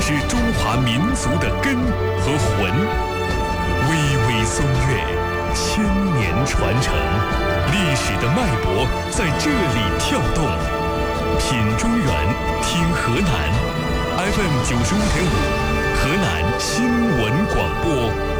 是中华民族的根和魂。巍巍松岳，千年传承，历史的脉搏在这里跳动。品中原，听河南 ，FM 95.5，河南新闻广播。